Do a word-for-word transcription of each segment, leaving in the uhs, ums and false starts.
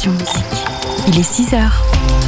Passion Musique. Il est six heures.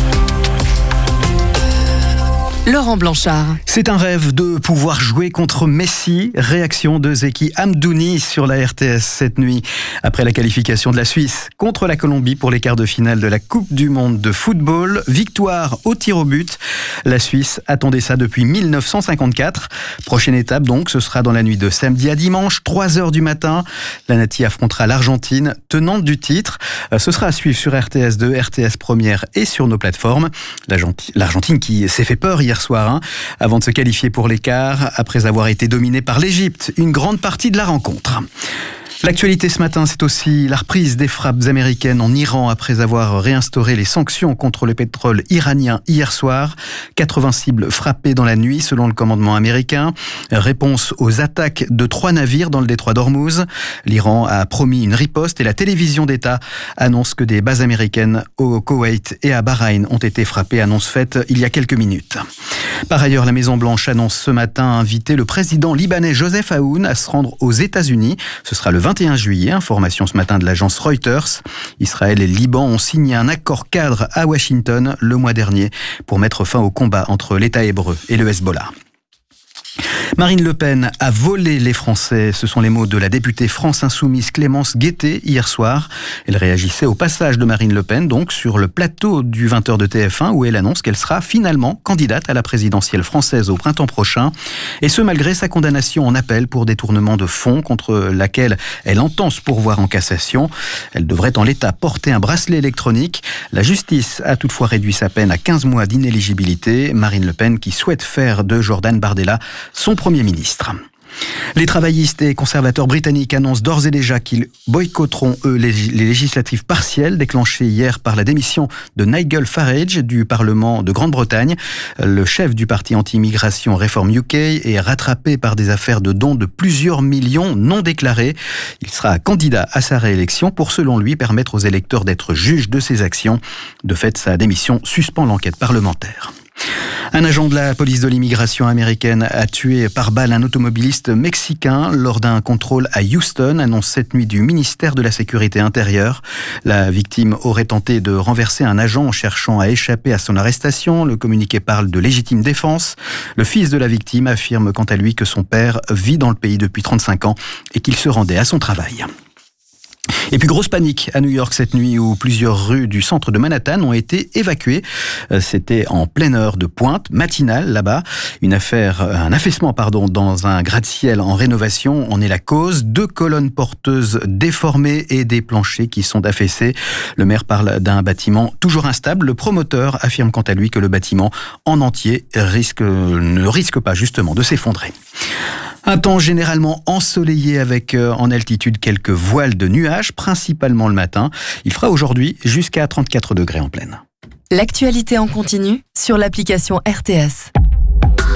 Laurent Blanchard. C'est un rêve de pouvoir jouer contre Messi. Réaction de Zeki Hamdouni sur la R T S cette nuit. Après la qualification de la Suisse contre la Colombie pour les quarts de finale de la Coupe du Monde de football. Victoire au tir au but. La Suisse attendait ça depuis mille neuf cent cinquante-quatre. Prochaine étape donc, ce sera dans la nuit de samedi à dimanche, trois heures du matin. La Nati affrontera l'Argentine, tenante du titre. Ce sera à suivre sur R T S deux, R T S Première et sur nos plateformes. L'Argentine qui s'est fait peur hier soir, hein, avant de se qualifier pour les quarts, après avoir été dominée par l'Égypte, une grande partie de la rencontre. L'actualité ce matin, c'est aussi la reprise des frappes américaines en Iran après avoir réinstauré les sanctions contre le pétrole iranien hier soir. quatre-vingts cibles frappées dans la nuit selon le commandement américain. Réponse aux attaques de trois navires dans le détroit d'Ormuz. L'Iran a promis une riposte et la télévision d'État annonce que des bases américaines au Koweït et à Bahreïn ont été frappées. Annonce faite il y a quelques minutes. Par ailleurs, la Maison-Blanche annonce ce matin inviter le président libanais Joseph Aoun à se rendre aux États-Unis. Ce sera le vingt et un juillet, information ce matin de l'agence Reuters. Israël et le Liban ont signé un accord cadre à Washington le mois dernier pour mettre fin au combat entre l'État hébreu et le Hezbollah. Marine Le Pen a volé les Français. Ce sont les mots de la députée France Insoumise Clémence Guettet hier soir. Elle réagissait au passage de Marine Le Pen, donc sur le plateau du vingt heures de T F un, où elle annonce qu'elle sera finalement candidate à la présidentielle française au printemps prochain. Et ce, malgré sa condamnation en appel pour détournement de fonds, contre laquelle elle entend se pourvoir en cassation. Elle devrait en l'état porter un bracelet électronique. La justice a toutefois réduit sa peine à quinze mois d'inéligibilité. Marine Le Pen qui souhaite faire de Jordan Bardella son Premier ministre. Les travaillistes et conservateurs britanniques annoncent d'ores et déjà qu'ils boycotteront, eux, les législatives partielles déclenchées hier par la démission de Nigel Farage du Parlement de Grande-Bretagne. Le chef du parti anti-immigration Reform U K est rattrapé par des affaires de dons de plusieurs millions non déclarés. Il sera candidat à sa réélection pour, selon lui, permettre aux électeurs d'être juges de ses actions. De fait, sa démission suspend l'enquête parlementaire. Un agent de la police de l'immigration américaine a tué par balle un automobiliste mexicain lors d'un contrôle à Houston, annonce cette nuit du ministère de la Sécurité intérieure. La victime aurait tenté de renverser un agent en cherchant à échapper à son arrestation. Le communiqué parle de légitime défense. Le fils de la victime affirme quant à lui que son père vit dans le pays depuis trente-cinq ans et qu'il se rendait à son travail. Et puis grosse panique à New York cette nuit où plusieurs rues du centre de Manhattan ont été évacuées. C'était en pleine heure de pointe matinale là-bas. Une affaire, un affaissement pardon, dans un gratte-ciel en rénovation en est la cause. Deux colonnes porteuses déformées et des planchers qui sont affaissés. Le maire parle d'un bâtiment toujours instable. Le promoteur affirme quant à lui que le bâtiment en entier risque, ne risque pas justement de s'effondrer. Un temps généralement ensoleillé avec euh, en altitude quelques voiles de nuages, principalement le matin. Il fera aujourd'hui jusqu'à trente-quatre degrés en pleine. L'actualité en continu sur l'application R T S.